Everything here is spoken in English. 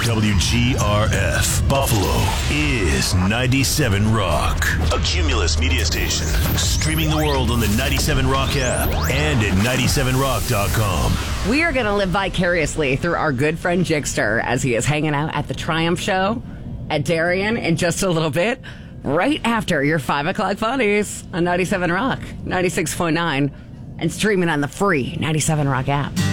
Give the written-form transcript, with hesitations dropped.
WGRF Buffalo is 97 Rock, a Cumulus media station. Streaming the world on the 97 Rock app and at 97rock.com. We are going to live vicariously through our good friend Jigster as he is hanging out at the Triumph Show at Darien in just a little bit, right after your 5 o'clock funnies on 97 Rock, 96.9, and streaming on the free 97 Rock app.